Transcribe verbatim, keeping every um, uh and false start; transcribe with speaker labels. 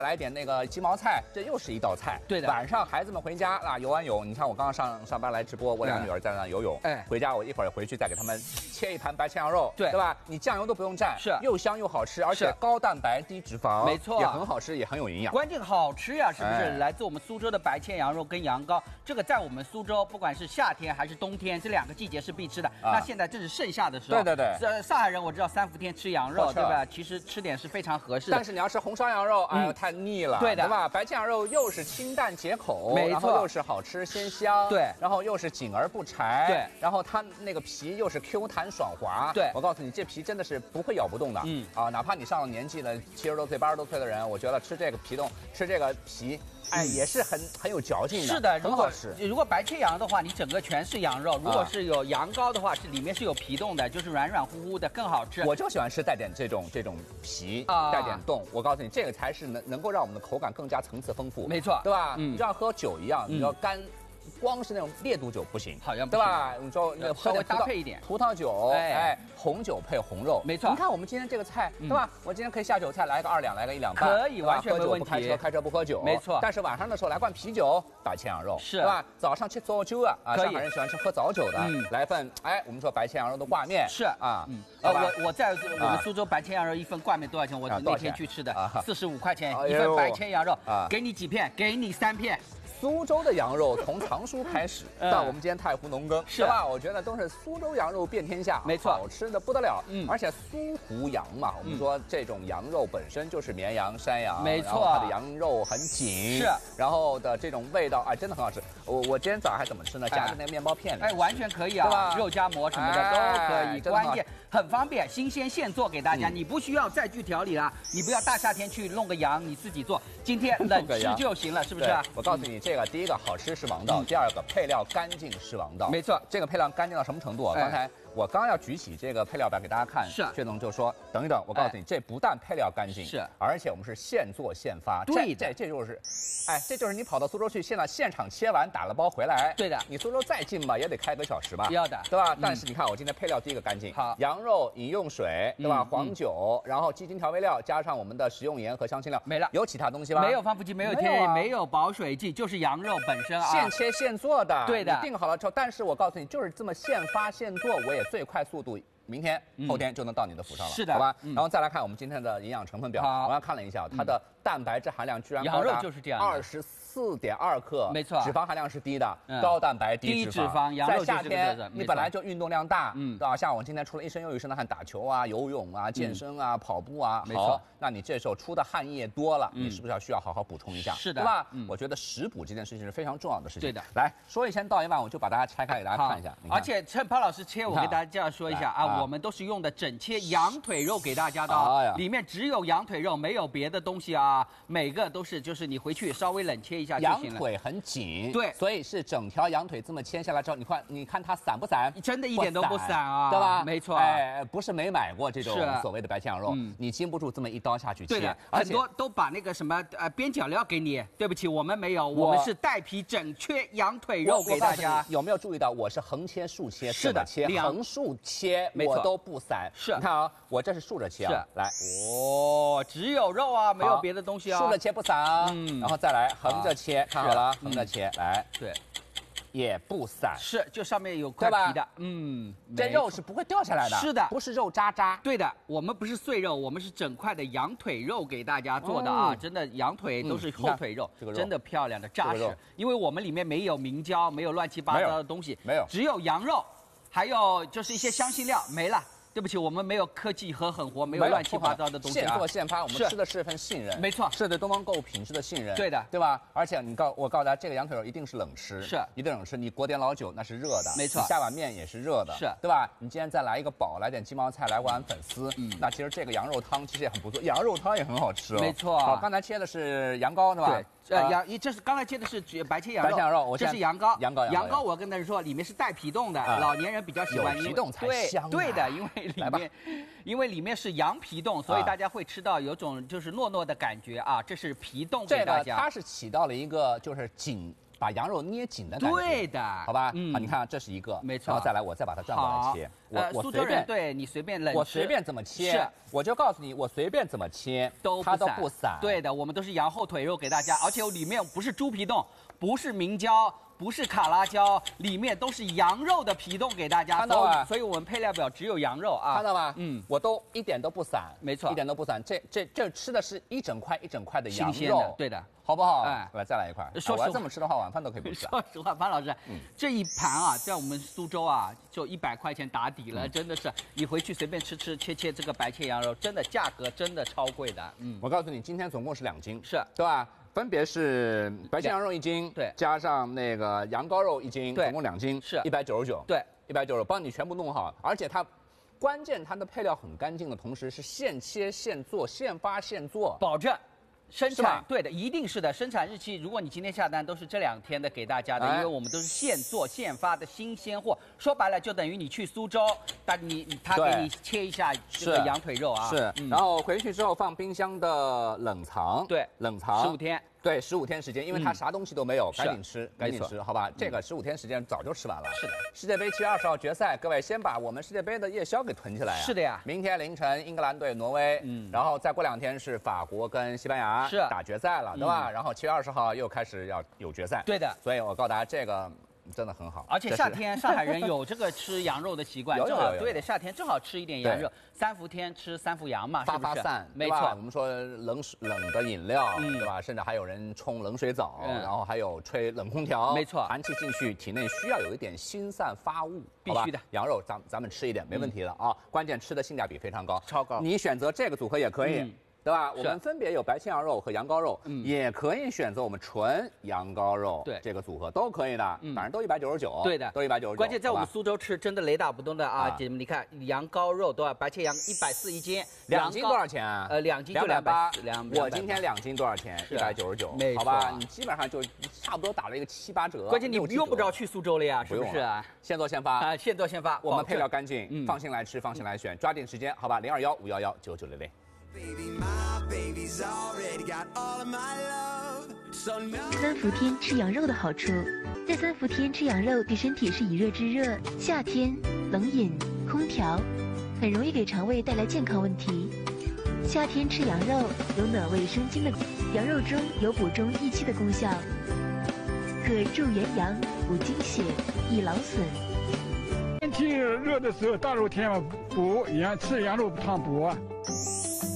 Speaker 1: 来点那个鸡毛菜，这又是一道菜。
Speaker 2: 对的。
Speaker 1: 晚上孩子们回家啊，游完泳，你看我刚刚上上班来直播，我俩女儿在那游泳。哎，回家我一会儿回去再给他们切一盘白切羊肉，对对吧？你酱油都不用蘸，是又香又好吃，而且高蛋白低脂肪，没错，也很好吃，也很有营养。
Speaker 2: 关键好吃呀，是不是？来自我们苏州的白切羊肉跟羊羔，这个在我们苏州不管是夏天还是冬天，这两个季节是必吃的。那现在正是盛夏的时候。对对对。呃，上海人我知道三伏天吃羊肉，对吧？其实吃点是非常合适的。
Speaker 1: 但是你要吃红烧羊肉，哎呦太腻了。对的。对吧？白切羊肉又是清淡解口，没错，然后又是好吃鲜香，对，然后又是紧而不柴，对，然后它那个皮又是 Q 弹爽滑，对，我告诉你，这皮真的是不会咬不动的，嗯啊，哪怕你上了年纪了，七十多岁、八十多岁的人，我觉得吃这个皮冻，吃这个皮。哎，也是很很有嚼劲的，
Speaker 2: 是的，很好吃。如果白切羊的话，你整个全是羊肉；如果是有羊羔的话，是里面是有皮冻的，就是软软乎乎的，更好吃。
Speaker 1: 我就喜欢吃带点这种这种皮，啊、带点冻。我告诉你，这个才是能能够让我们的口感更加层次丰富。
Speaker 2: 没错，
Speaker 1: 对吧？嗯，就像喝酒一样，你要干。光是那种烈度酒不行，好像对吧？你说那
Speaker 2: 稍微搭配一点
Speaker 1: 葡萄酒，哎，红酒配红肉，
Speaker 2: 没错。
Speaker 1: 你看我们今天这个菜，对吧？我今天可以下酒菜来个二两，来个一两半，
Speaker 2: 可以，完全没问题。
Speaker 1: 不开车，开车不喝酒，
Speaker 2: 没错。
Speaker 1: 但是晚上的时候来罐啤酒，白切羊肉，是，对吧？早上吃早酒啊，啊，上海人喜欢吃喝早酒的，来份，哎，我们说白切羊肉的挂面，
Speaker 2: 是啊，嗯，呃，我我在我们苏州白切羊肉一份挂面多少钱？我那天去吃的，四十五块钱一份白切羊肉，给你几片？给你三片。
Speaker 1: 苏州的羊肉从藏书开始到我们今天太湖农耕，是吧？我觉得都是苏州羊肉遍天下，没错，好吃的不得了。嗯，而且苏湖羊嘛，我们说这种羊肉本身就是绵羊、山羊，没错，它的羊肉很紧，是，然后的这种味道，哎，真的很好吃。我我今天早上还怎么吃呢？夹在那个面包片里，
Speaker 2: 哎，完全可以啊，对吧？肉夹馍什么的都可以，关键很方便，新鲜现做给大家，你不需要再去调理了，你不要大夏天去弄个羊你自己做，今天冷吃就行了，是不是？
Speaker 1: 我告诉你这。这个第一个好吃是王道，嗯、第二个配料干净是王道。
Speaker 2: 没错，
Speaker 1: 这个配料干净到什么程度啊？哎、刚才我刚要举起这个配料表给大家看，是薛总就说等一等，我告诉你，哎、这不但配料干净，是，而且我们是现做现发。对这这就是，哎，这就是你跑到苏州去，现在现场切完打了包回来。对的，你苏州再近吧，也得开个小时吧。
Speaker 2: 要的，
Speaker 1: 对吧？嗯、但是你看我今天配料第一个干净，好，羊肉饮用水，对吧？嗯、黄酒，然后鸡精调味料，加上我们的食用盐和香辛料，没了。有其他东西吗？
Speaker 2: 没有防腐剂，没有添加，没有保水剂，就是羊。羊肉本身啊，
Speaker 1: 现切现做的，
Speaker 2: 对的，
Speaker 1: 定好了之后，但是我告诉你，就是这么现发现做，我也最快速度，明天、嗯、后天就能到你的府上了，是的，好吧？嗯、然后再来看我们今天的营养成分表，我刚看了一下，它的蛋白质含量居然高达二十四点二克，没错，脂肪含量是低的，嗯、高蛋白低脂肪，
Speaker 2: 羊肉
Speaker 1: 在夏天你本来就运动量大，嗯，对吧？像我今天出了一身又一身的汗，打球啊、游泳啊、健身啊、嗯、跑步啊，没错，那你这时候出的汗液多了，嗯、你是不是要需要好好补充一下？是的，对吧？嗯、我觉得食补这件事情是非常重要的事情。对的，来说一千道一万，我就把大家拆开给大家看一下。
Speaker 2: 而且趁潘老师切，我给大家这样说一下啊，我们都是用的整切羊腿肉给大家的，啊，里面只有羊腿肉，没有别的东西啊，每个都是就是你回去稍微冷切一下就行了。
Speaker 1: 羊腿很紧，
Speaker 2: 对，
Speaker 1: 所以是整条羊腿这么切下来之后，你看，你看它散不散？
Speaker 2: 真的一点都不散啊，
Speaker 1: 对吧？
Speaker 2: 没错，
Speaker 1: 哎，不是没买过这种所谓的白切羊肉，你经不住这么一刀下去切。
Speaker 2: 对的，很多都把那个什么呃边角料给你，对不起，我们没有，我们是带皮整切羊腿肉给大家。
Speaker 1: 有没有注意到我是横切、竖切？是的，切横竖切，我都不散。是，你看啊，我这是竖着切啊，来，
Speaker 2: 哦，只有肉啊，没有别的东西啊，
Speaker 1: 竖着切不散啊，嗯，然后再来横着切，看好了，横着切，来，对。也不散，
Speaker 2: 是，就上面有块皮的，嗯，
Speaker 1: 这肉是不会掉下来的，
Speaker 2: 是的，
Speaker 1: 不是肉渣渣，
Speaker 2: 对的，我们不是碎肉，我们是整块的羊腿肉给大家做的啊，真的羊腿都是后腿肉，这个真的漂亮的扎实，因为我们里面没有明胶，没有乱七八糟的东西，没有，只有羊肉，还有就是一些香辛料没了。对不起，我们没有科技和狠活，没有乱七八糟的东西啊。
Speaker 1: 现做现发，我们吃的是一份信任，
Speaker 2: 没错，
Speaker 1: 是对东方购物品质的信任。
Speaker 2: 对的，
Speaker 1: 对吧？而且你告我告诉大家，这个羊腿肉一定是冷吃，是一定冷吃。你裹点老酒那是热的，没错。你下碗面也是热的，是，对吧？你今天再来一个煲，来点鸡毛菜，来碗粉丝，嗯，那其实这个羊肉汤其实也很不错，羊肉汤也很好吃哦。
Speaker 2: 没错。
Speaker 1: 好，刚才切的是羊羔，对吧？
Speaker 2: 对。呃，羊一这是刚才切的是白切羊肉，
Speaker 1: 白切羊肉，我
Speaker 2: 这是羊羔，
Speaker 1: 羊羔，
Speaker 2: 羊羔，我跟大家说，里面是带皮冻的，老年人比较喜欢，
Speaker 1: 皮冻才香。
Speaker 2: 对的，因为里面，因为里面是羊皮冻，所以大家会吃到有种就是糯糯的感觉啊，这是皮冻给大家。
Speaker 1: 这个它是起到了一个就是紧。 把羊肉捏紧的感觉。
Speaker 2: 对的，
Speaker 1: 好吧，嗯，好，你看这是一个，
Speaker 2: 没错。
Speaker 1: 然后再来，我再把它转过来切。
Speaker 2: 我我随便，对你随便冷，
Speaker 1: 我随便怎么切，是，我就告诉你，我随便怎么切
Speaker 2: 都
Speaker 1: 它都不散。
Speaker 2: 对的，我们都是羊后腿肉给大家，而且里面不是猪皮冻，不是明胶。不是卡拉椒，里面都是羊肉的皮冻给大家，
Speaker 1: 看到吧？
Speaker 2: 所以我们配料表只有羊肉啊，
Speaker 1: 看到吧？嗯，我都一点都不散，
Speaker 2: 没错，
Speaker 1: 一点都不散。这这这吃的是一整块一整块的羊肉，
Speaker 2: 对的，
Speaker 1: 好不好？哎，来再来一块。说我要这么吃的话，晚饭都可以不吃。
Speaker 2: 说实话，潘老师，嗯，这一盘啊，在我们苏州啊，就一百块钱打底了，真的是你回去随便吃吃，切切这个白切羊肉，真的价格真的超贵的。嗯，
Speaker 1: 我告诉你，今天总共是两斤，
Speaker 2: 是
Speaker 1: 对吧？分别是白切羊肉一斤，
Speaker 2: 对，
Speaker 1: 加上那个羊羔肉一斤，总共两斤，
Speaker 2: 是
Speaker 1: 一百九十九，
Speaker 2: 对，
Speaker 1: 一百九十九，帮你全部弄好，而且它，关键它的配料很干净的同时是现切现做，现发现做，
Speaker 2: 保证。生产对的，一定是的。生产日期，如果你今天下单，都是这两天的给大家的，因为我们都是现做现发的新鲜货。说白了，就等于你去苏州，但你他给你切一下这个羊腿肉啊，
Speaker 1: 是，然后回去之后放冰箱的冷藏，
Speaker 2: 对，
Speaker 1: 冷藏
Speaker 2: 十五天。
Speaker 1: 对，十五天时间，因为它啥东西都没有，赶紧吃，赶紧吃，好吧？这个十五天时间早就吃完了。
Speaker 2: 是的，
Speaker 1: 世界杯七月二十号决赛，各位先把我们世界杯的夜宵给囤起来啊！
Speaker 2: 是的呀，
Speaker 1: 明天凌晨英格兰对挪威，嗯，然后再过两天是法国跟西班牙
Speaker 2: 是
Speaker 1: 打决赛了，对吧？然后七月二十号又开始要有决赛，
Speaker 2: 对的。
Speaker 1: 所以我告诉大家这个。真的很好，
Speaker 2: 而且夏天上海人有这个吃羊肉的习惯，正好对的，夏天正好吃一点羊肉。三伏天吃三伏羊嘛，
Speaker 1: 发发散，
Speaker 2: 没错。
Speaker 1: 我们说冷水冷的饮料，对吧？甚至还有人冲冷水澡，然后还有吹冷空调，
Speaker 2: 没错。
Speaker 1: 寒气进去，体内需要有一点辛散发物，
Speaker 2: 必须的。
Speaker 1: 羊肉咱咱们吃一点没问题的啊，关键吃的性价比非常高，
Speaker 2: 超高。
Speaker 1: 你选择这个组合也可以。对吧？我们分别有白切羊肉和羊羔肉，嗯，也可以选择我们纯羊羔肉，
Speaker 2: 对这
Speaker 1: 个组合都可以的，嗯，反正都一百九十九，
Speaker 2: 对的，
Speaker 1: 都一百九十九。
Speaker 2: 关键在我们苏州吃真的雷打不动的啊！姐妹们，你看羊羔肉多少？白切羊一百四一斤，
Speaker 1: 两斤多少钱啊？
Speaker 2: 呃，两斤就两百八，两。
Speaker 1: 我今天两斤多少钱？一百九十九，好吧？你基本上就差不多打了一个七八折。
Speaker 2: 关键你用不着去苏州了呀，是不是啊？
Speaker 1: 现做现发
Speaker 2: 啊，现做现发，
Speaker 1: 我们配料干净，放心来吃，放心来选，抓紧时间，好吧？零二幺五幺幺九九零零。
Speaker 3: 三伏天吃羊肉的好处，在三伏天吃羊肉对身体是以热制热，夏天冷饮、空调很容易给肠胃带来健康问题。夏天吃羊肉有暖胃生津的，羊肉中有补中益气的功效，可助元阳、补精血、益劳损。
Speaker 4: 天气热的时候，大热天嘛补羊吃羊肉烫补啊。